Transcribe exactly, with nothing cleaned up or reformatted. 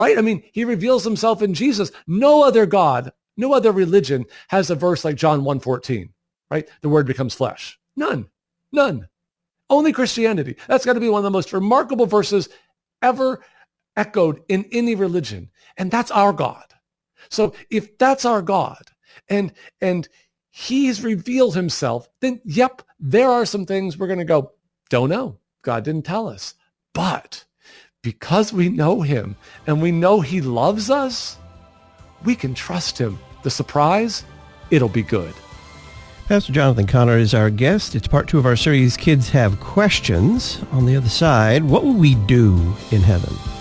right? I mean, he reveals himself in Jesus. No other God, no other religion has a verse like John one fourteen, right? The word becomes flesh. None, none. Only Christianity. That's got to be one of the most remarkable verses ever echoed in any religion. And that's our God. So if that's our God and, and he's revealed himself, then yep, there are some things we're going to go, don't know. God didn't tell us. But because we know him and we know he loves us, we can trust him. The surprise, it'll be good. Pastor Jonathan Connor is our guest. It's part two of our series, Kids Have Questions. On the other side, what will we do in heaven?